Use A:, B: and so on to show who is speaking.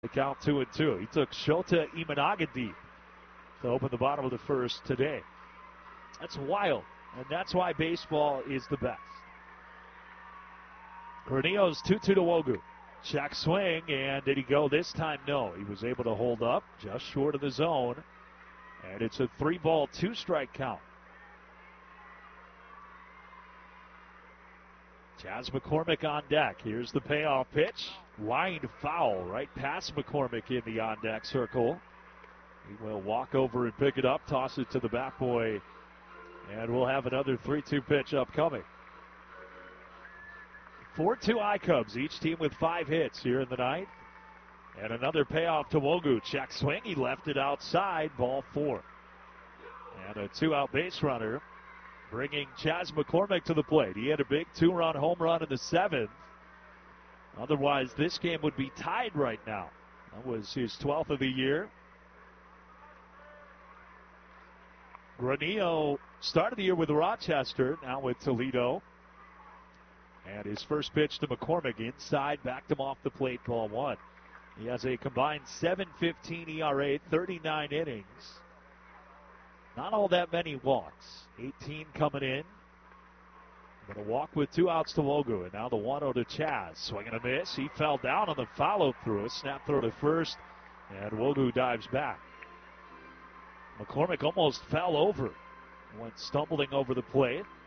A: The count 2-2. He took Shota Imanagadi deep to open the bottom of the first today. That's wild, and that's why baseball is the best. Granillo's 2-2 to Wogu. Check swing, and did he go this time? No. He was able to hold up just short of the zone, and it's a 3-ball, 2-strike count. Chas McCormick on deck. Here's the payoff pitch. Line foul right past McCormick in the on-deck circle. He will walk over and pick it up, toss it to the bat boy, and we'll have another 3-2 pitch upcoming. 4-2 I-Cubs, each team with 5 hits here in the ninth. And another payoff to Wogu. Check swing, he left it outside, ball 4. And a 2-out base runner, bringing Chas McCormick to the plate. He had a big 2-run home run in the 7th. Otherwise, this game would be tied right now. That was his 12th of the year. Granillo started the year with Rochester, now with Toledo. And his first pitch to McCormick inside, backed him off the plate, ball 1. He has a combined 7.15 ERA, 39 innings. Not all that many walks. 18 coming in. Going to walk with 2 outs to Wogu, and now the 1-0 to Chas. Swing and a miss. He fell down on the follow-through. A snap throw to first, and Wogu dives back. McCormick almost fell over. Went stumbling over the plate.